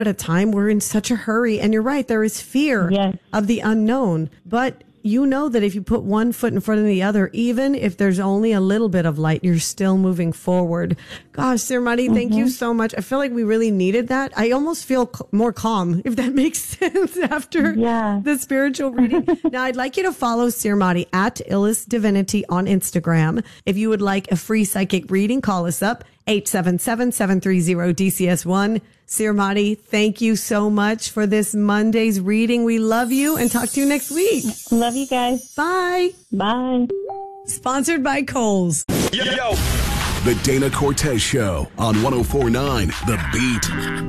at a time. We're in such a hurry. And you're right. There is fear of the unknown. But you know that if you put one foot in front of the other, even if there's only a little bit of light, you're still moving forward. Gosh, Sirmati, thank you so much. I feel like we really needed that. I almost feel more calm, if that makes sense, after the spiritual reading. Now, I'd like you to follow Sirmati at Illis Divinity on Instagram. If you would like a free psychic reading, call us up, 877-730-DCS1. Sirmati, thank you so much for this Monday's reading. We love you and talk to you next week. Love you guys. Bye. Bye. Sponsored by Kohl's. Yo. The Dana Cortez Show on 104.9 The Beat.